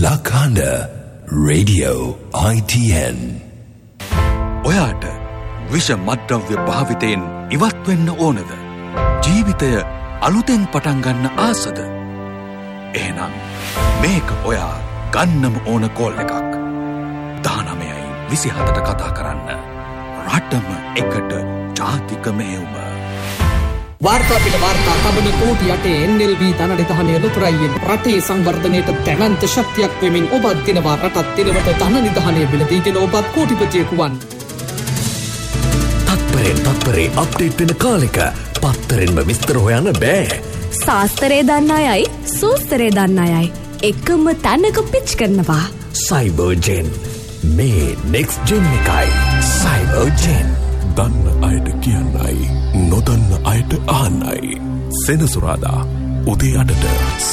Lakanda Radio ITN. ඔයාට විෂ මත්ද්‍රව්‍ය භාවිතයෙන් ඉවත් වෙන්න ඕනද? ජීවිතය අලුතෙන් පටන් ගන්න ආසද? එහෙනම් මේක ඔයා ගන්නම ඕන කෝල් එකක්. 19:27ට කතා කරන්න. රටම එකට ජාතික මෙහෙයුම. වාර්තා පිට වාර්තා තබන කෝටි 8 NLB ධනනිධානය ලොතරයියෙන් රටේ සංවර්ධනයට දැවැන්ත ශක්තියක් වෙමින් ඔබත් දිනවා රටත් දිනවට ධනනිධානය බිලදීගෙන ඔබත් කෝටිපතියෙකු වන්. තත්පරේ අප්ඩේට් වෙන කාලෙක පත්තරෙන්ම විස්තර හොයන්න බෑ. සාස්තරේ දන්න අයයි සූස්තරේ දන්න අයයි එකම තැනක පිච් කරනවා. සයිබර්ජෙන් මේ නෙක්ස්ට් ජෙන් එකයි. සයිබර්ජෙන් දන්න අයට කියන්නයි නොදන්න අයට අහන්නයි. සෙනසුරාදා උදේ 8ට